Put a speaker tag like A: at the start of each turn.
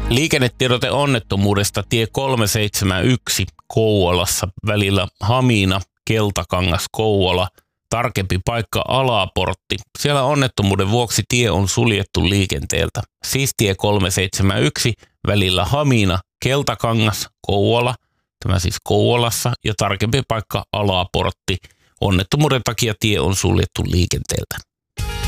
A: Liikennetiedote onnettomuudesta tie 371 Kouvolassa välillä Hamina, Keltakangas, Kouvola. Tarkempi paikka Alaportti. Siellä onnettomuuden vuoksi tie on suljettu liikenteeltä. Siis tie 371 välillä Hamina, Keltakangas, Kouvola. Tämä siis Kouvolassa ja tarkempi paikka Alaportti. Onnettomuuden takia tie on suljettu liikenteeltä.